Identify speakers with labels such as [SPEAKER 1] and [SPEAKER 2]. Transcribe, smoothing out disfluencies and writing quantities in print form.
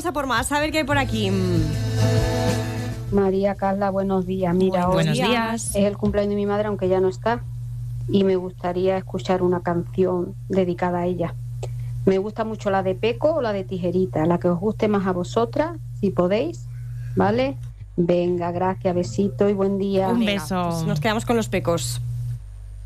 [SPEAKER 1] a por más, a ver qué hay por aquí.
[SPEAKER 2] María Carla, buenos días. Mira, hoy
[SPEAKER 3] Buenos días.
[SPEAKER 2] es el cumpleaños de mi madre, aunque ya no está, y me gustaría escuchar una canción dedicada a ella. Me gusta mucho la de Peco o la de Tijerita, la que os guste más a vosotras, si podéis, ¿vale? Venga, gracias, besito y buen día.
[SPEAKER 3] Un
[SPEAKER 1] Venga,
[SPEAKER 3] beso.
[SPEAKER 1] pues nos quedamos con los Pecos.